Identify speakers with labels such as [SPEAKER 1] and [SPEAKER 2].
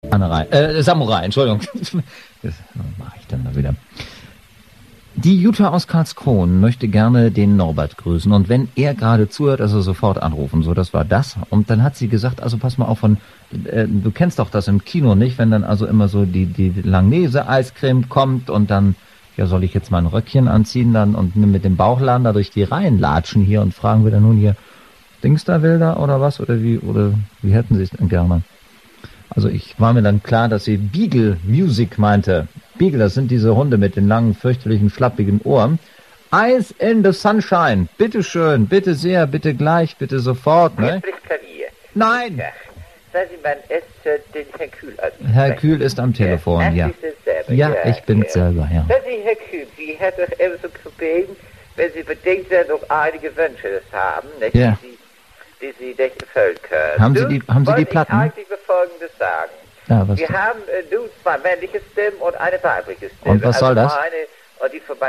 [SPEAKER 1] Samurai, Entschuldigung. Das mache ich dann mal wieder. Die Jutta aus Karlskron möchte gerne den Norbert grüßen. Und wenn er gerade zuhört, also sofort anrufen. So, das war das. Und dann hat sie gesagt, also pass mal auf, du kennst doch das im Kino nicht, wenn dann also immer so die Langnese-Eiscreme kommt und dann, ja, soll ich jetzt mal ein Röckchen anziehen dann und mit dem Bauchladen da durch die Reihen latschen hier und fragen wir dann nun hier, Dingster-Wilder oder was? Oder wie hätten sie es denn gerne? Also ich war mir dann klar, dass sie Beagle Music meinte. Beagle, das sind diese Hunde mit den langen, fürchterlichen, schlappigen Ohren. Eyes in the Sunshine. Bitte schön, bitte sehr, bitte gleich, bitte sofort. Ne?
[SPEAKER 2] Spricht Klavier.
[SPEAKER 1] Nein!
[SPEAKER 2] Ja. Sagen Sie mal, den Herrn Kühl an.
[SPEAKER 1] Herr Kühl ist am Telefon, ja.
[SPEAKER 2] Sie sind selber.
[SPEAKER 1] Ja, ich bin selber, ja.
[SPEAKER 2] Sagen Sie, Herr Kühl, Sie hätten doch eben so gebeten, wenn Sie bedenkt sind, noch einige Wünsche haben, nicht?
[SPEAKER 1] Ja.
[SPEAKER 2] Die Sie nicht erfüllen können.
[SPEAKER 1] Haben Sie die Platten?
[SPEAKER 2] Ich eigentlich Folgendes sagen.
[SPEAKER 1] Ja, was
[SPEAKER 2] Wir haben zwei männliche Stimmen und eine weibliche Stimme.
[SPEAKER 1] Und was soll das?
[SPEAKER 2] Meine, und die